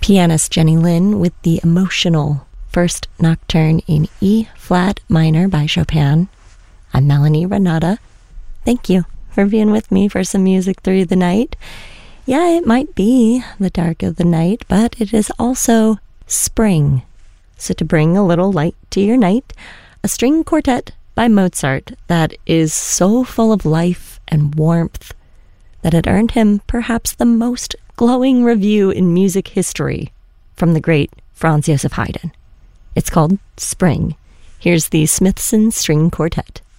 Pianist Jenny Lin with the emotional First Nocturne in E-flat minor by Chopin. I'm Melanie Renata. Thank you for being with me for some music through the night. Yeah, it might be the dark of the night, but it is also spring. So to bring a little light to your night, a string quartet by Mozart that is so full of life and warmth that it earned him perhaps the most glowing review in music history from the great Franz Joseph Haydn. It's called Spring. Here's the Smithson String Quartet.